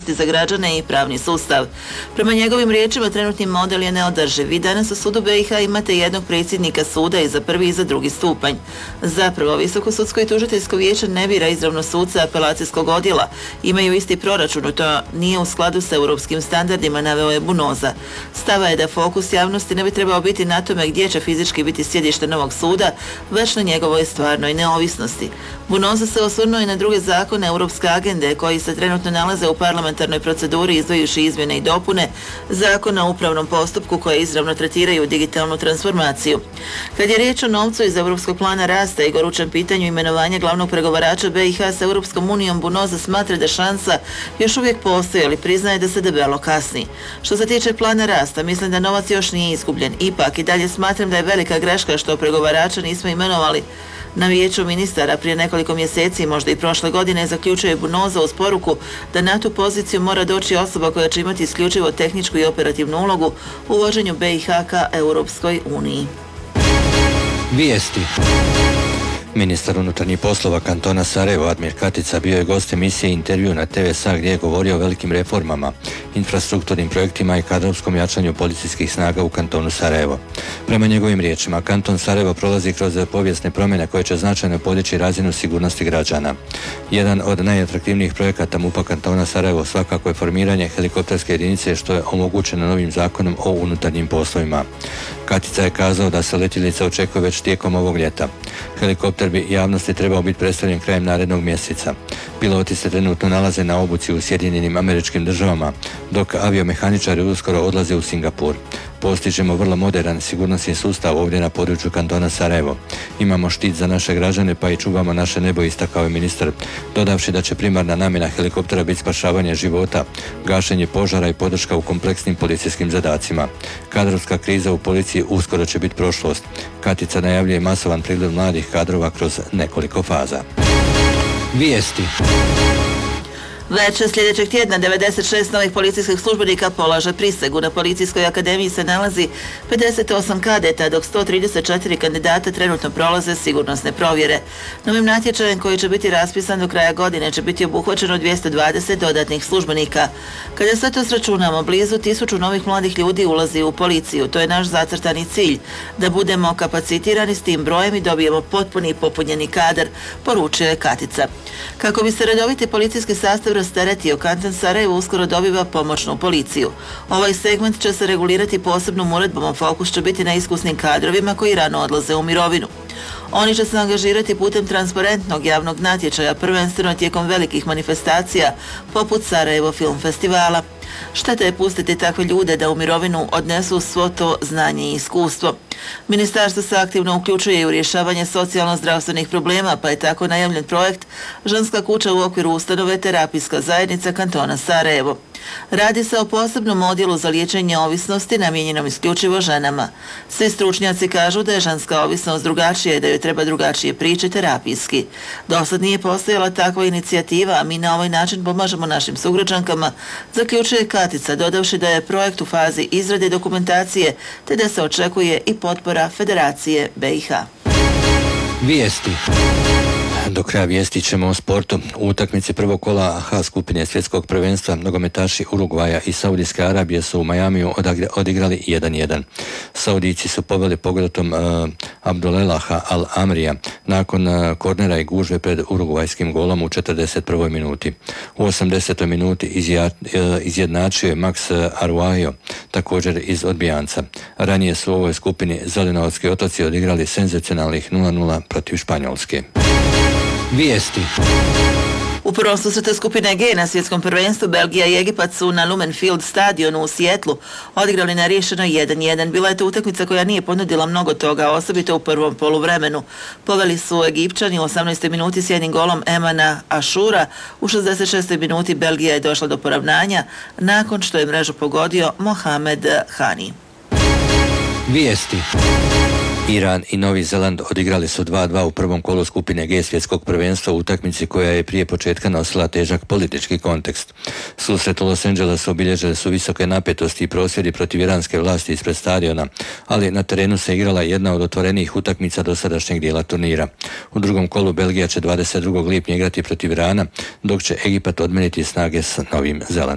zaštiti za građane i pravni sustav. Prema njegovim riječima, trenutni model je neodrživ. Vi danas u sudu BiH imate jednog predsjednika suda i za prvi i za drugi stupanj. Zapravo, Visoko sudsko i tužiteljsko vijeće ne bira izravno suca apelacijskog odjela. Imaju isti proračun, to nije u skladu sa europskim standardima, naveo je Bunoza. Stava je da fokus javnosti ne bi trebao biti na tome gdje će fizički biti sjedište novog suda, već na njegovoj stvarnoj neovisnosti. Bunoza se osvrnuo i na druge zakone europske agende koji se trenutno nalaze u parlamentarnoj proceduri, izdvajući izmjene i dopune zakona o upravnom postupku koje izravno tretiraju digitalnu transformaciju. Kad je riječ o novcu iz Europskog plana rasta i gorućem pitanju imenovanja glavnog pregovarača BiH s Europskom unijom, Bunoza smatra da šansa još uvijek postoji, ali priznaje da se debelo kasni. Što se tiče plana rasta, mislim da novac još nije izgubljen. Ipak i dalje smatram da je velika greška što pregovarača nismo imenovali na vijeću ministara prije nekoliko mjeseci, možda i prošle godine, zaključuje Bunoza uz poruku da na tu poziciju mora doći osoba koja će imati isključivo tehničku i operativnu ulogu u vođenju BiH ka Europskoj uniji. Vijesti. Ministar unutarnjih poslova kantona Sarajevo Admir Katica bio je gost emisije Intervju na TVSA gdje je govorio o velikim reformama, infrastrukturnim projektima i kadrovskom jačanju policijskih snaga u kantonu Sarajevo. Prema njegovim riječima, kanton Sarajevo prolazi kroz povijesne promjene koje će značajno podići razinu sigurnosti građana. Jedan od najatraktivnijih projekata MUP-a kantona Sarajevo svakako je formiranje helikopterske jedinice, što je omogućeno novim zakonom o unutarnjim poslovima. Katica je kazao da se letjelica očekuje već tijekom ovog ljeta. Helikopter bi javnosti trebao biti predstavljen krajem narednog mjeseca. Piloti se trenutno nalaze na obuci u Sjedinjenim Američkim Državama, dok aviomehaničari uskoro odlaze u Singapur. Postižemo vrlo moderan sigurnosni sustav ovdje na području kantona Sarajevo. Imamo štit za naše građane pa i čuvamo naše nebo, istakao je ministar, dodavši da će primarna namjena helikoptera biti spašavanje života, gašenje požara i podrška u kompleksnim policijskim zadacima. Kadrovska kriza u policiji uskoro će biti prošlost. Katica najavljuje masovan priliv mladih kadrova kroz nekoliko faza. Vijesti. Već sljedećeg tjedna 96 novih policijskih službenika polaže prisegu. Na Policijskoj akademiji se nalazi 58 kadeta, dok 134 kandidata trenutno prolaze sigurnosne provjere. Novim natječajem koji će biti raspisan do kraja godine će biti obuhvaćeno 220 dodatnih službenika. Kada sve to sračunamo, blizu 1000 novih mladih ljudi ulazi u policiju. To je naš zacrtani cilj, da budemo kapacitirani s tim brojem i dobijemo potpuni i popunjeni kadar, poručuje Katica. Kako bi se redoviti policijski sastav rasteretio, kanton Sarajevo uskoro dobiva pomoćnu policiju. Ovaj segment će se regulirati posebnom uredbom, a fokus će biti na iskusnim kadrovima koji rano odlaze u mirovinu. Oni će se angažirati putem transparentnog javnog natječaja, prvenstveno tijekom velikih manifestacija poput Sarajevo Film Festivala. Šteta je pustiti takve ljude da u mirovinu odnesu svo to znanje i iskustvo. Ministarstvo se aktivno uključuje i u rješavanje socijalno-zdravstvenih problema, pa je tako najavljen projekt Ženska kuća u okviru ustanove Terapijska zajednica kantona Sarajevo. Radi se o posebnom odjelu za liječenje ovisnosti namijenjenom isključivo ženama. Svi stručnjaci kažu da je ženska ovisnost drugačija i da joj treba drugačije priče terapijski. Dosad nije postojala takva inicijativa, a mi na ovaj način pomažemo našim sugrađankama, zaključuje Katica, dodavši da je projekt u fazi izrade dokumentacije te da se očekuje i potpora Federacije BiH. Vijesti. Do kraja vijesti ćemo o sportu. U utakmici prvog kola H skupine svjetskog prvenstva nogometaši Urugvaja i Saudijske Arabije su u Majamiju odigrali 1-1. Saudijci su poveli pogodatom Abdulelaha Al-Amrija nakon kornera i gužve pred urugvajskim golom u 41. minuti. U 80. minuti izjednačio je Max Arwajo, također iz odbijanca. Ranije su u ovoj skupini Zelenovatski otoci odigrali senzacionalnih 0-0 protiv Španjolske. Vijesti. U prvom susretu skupine G na svjetskom prvenstvu Belgija i Egipat su na Lumen Field stadionu u Sijetlu odigrali na riješeno 1-1. Bila je to utakmica koja nije ponudila mnogo toga, osobito u prvom poluvremenu. Poveli su Egipćani u 18. minuti s jednim golom Emana Ašura. U 66. minuti Belgija je došla do poravnanja nakon što je mrežu pogodio Mohamed Hani. Vijesti. Iran i Novi Zeland odigrali su 2-2 u prvom kolu skupine G svjetskog prvenstva u utakmici koja je prije početka nosila težak politički kontekst. Susret u Los Angelesu obilježile su visoke napetosti i prosvjedi protiv iranske vlasti ispred stadiona, ali na terenu se igrala jedna od otvorenijih utakmica dosadašnjeg dijela turnira. U drugom kolu Belgija će 22. lipnja igrati protiv Irana, dok će Egipat odmeniti snage s Novim Zelandom.